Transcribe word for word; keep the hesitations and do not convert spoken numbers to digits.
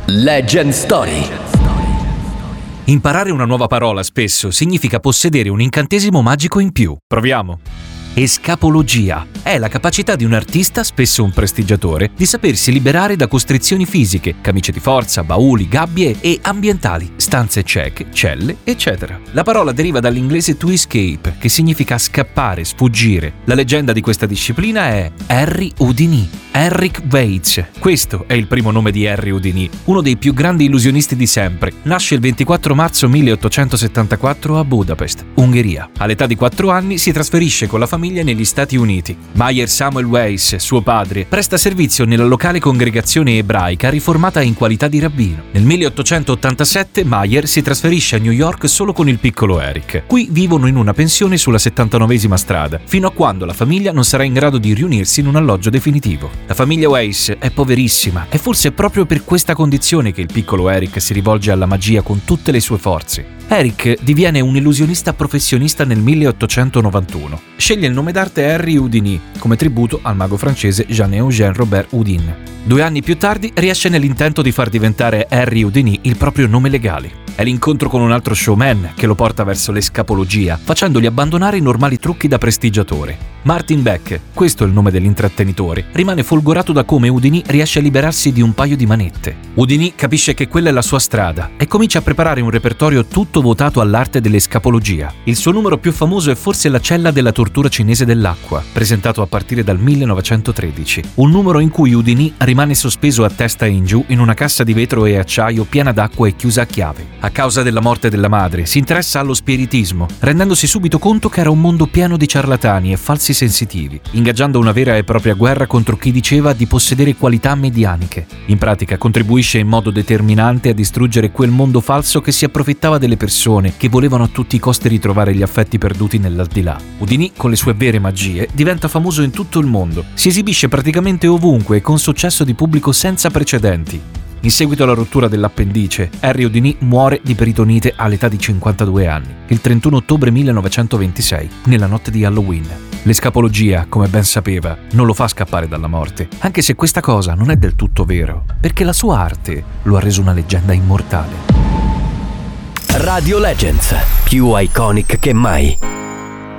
Legend Story. Imparare una nuova parola spesso significa possedere un incantesimo magico in più. Proviamo. Escapologia è la capacità di un artista, spesso un prestigiatore, di sapersi liberare da costrizioni fisiche, camicie di forza, bauli, gabbie e ambientali, stanze cieche, celle, eccetera. La parola deriva dall'inglese to escape, che significa scappare, sfuggire. La leggenda di questa disciplina è Harry Houdini, Henrik Weitz. Questo è il primo nome di Harry Houdini, uno dei più grandi illusionisti di sempre. Nasce il ventiquattro marzo milleottocentosettantaquattro a Budapest, Ungheria. All'età di quattro anni si trasferisce con la famiglia negli Stati Uniti. Meyer Samuel Weiss, suo padre, presta servizio nella locale congregazione ebraica riformata in qualità di rabbino. Nel milleottocentottantasette Meyer si trasferisce a New York solo con il piccolo Eric. Qui vivono in una pensione sulla settantanovesima strada, fino a quando la famiglia non sarà in grado di riunirsi in un alloggio definitivo. La famiglia Weiss è poverissima e forse è proprio per questa condizione che il piccolo Eric si rivolge alla magia con tutte le sue forze. Eric diviene un illusionista professionista nel milleottocentonovantuno. Sceglie il nome d'arte Harry Houdini come tributo al mago francese Jean-Eugène Robert Houdin. Due anni più tardi riesce nell'intento di far diventare Harry Houdini il proprio nome legale. È l'incontro con un altro showman che lo porta verso l'escapologia, facendogli abbandonare i normali trucchi da prestigiatore. Martin Beck, questo è il nome dell'intrattenitore, rimane folgorato da come Houdini riesce a liberarsi di un paio di manette. Houdini capisce che quella è la sua strada e comincia a preparare un repertorio tutto votato all'arte dell'escapologia. Il suo numero più famoso è forse La cella della tortura cinese dell'acqua, presentato a partire dal millenovecentotredici. Un numero in cui Houdini rimane sospeso a testa in giù in una cassa di vetro e acciaio piena d'acqua e chiusa a chiave. A causa della morte della madre, si interessa allo spiritismo, rendendosi subito conto che era un mondo pieno di ciarlatani e falsi sensitivi, ingaggiando una vera e propria guerra contro chi diceva di possedere qualità medianiche. In pratica contribuisce in modo determinante a distruggere quel mondo falso che si approfittava delle persone che volevano a tutti i costi ritrovare gli affetti perduti nell'aldilà. Houdini, con le sue vere magie, diventa famoso in tutto il mondo. Si esibisce praticamente ovunque e con successo di pubblico senza precedenti. In seguito alla rottura dell'appendice, Harry Houdini muore di peritonite all'età di cinquantadue anni, il trentuno ottobre millenovecentoventisei, nella notte di Halloween. L'escapologia, come ben sapeva, non lo fa scappare dalla morte, anche se questa cosa non è del tutto vero, perché la sua arte lo ha reso una leggenda immortale. Radio Legends, più iconic che mai.